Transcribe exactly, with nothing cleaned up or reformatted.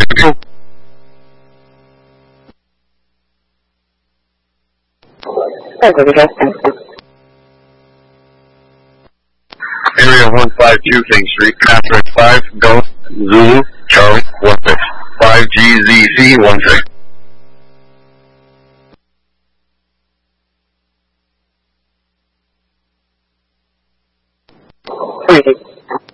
Area one five two King Street, contract five, go, Zulu, Charlie, one six, five G Z C, one six. Thank you.